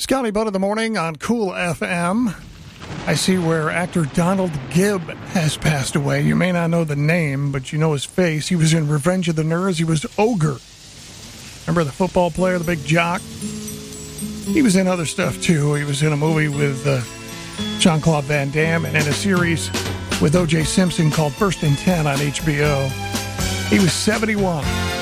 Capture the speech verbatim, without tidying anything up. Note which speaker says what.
Speaker 1: Scotty Butt of the Morning on Cool F M. I see where actor Donald Gibb has passed away. You may not know the name, but you know his face. He was in Revenge of the Nerds. He was Ogre. Remember the football player, the big jock? He was in other stuff, too. He was in a movie with uh, Jean-Claude Van Damme and in a series with O J Simpson called First and Ten on H B O. He was seventy-one.